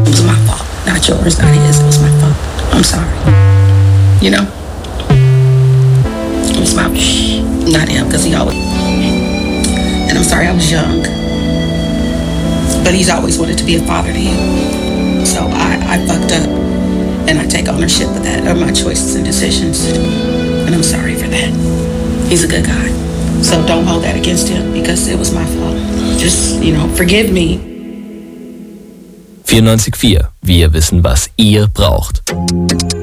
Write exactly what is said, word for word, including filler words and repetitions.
It was my fault, not yours, not his. It was my fault. I'm sorry. You know? It was my fault, not him, because he always... And I'm sorry, I was young. But he's always wanted to be a father to you. So I, I fucked up. And I take ownership of that, of my choices and decisions. And I'm sorry for that. He's a good guy. So don't hold that against him, because it was my fault. Just, you know, forgive me. vierundneunzig Komma vier. Wir wissen, was ihr braucht.